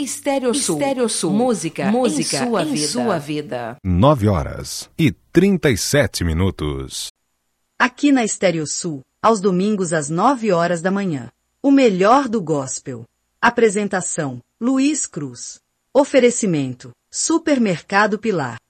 Estéreo Sul. Música em sua vida. 9h37. Aqui na Estéreo Sul, aos domingos às 9 horas da manhã. O melhor do gospel. Apresentação: Luiz Cruz. Oferecimento: Supermercado Pilar.